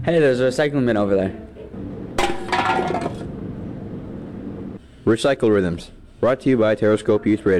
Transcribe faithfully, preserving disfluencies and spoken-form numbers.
Hey, there's a recycling bin over there. Recycle Rhythms, brought to you by Terrascope Youth Radio.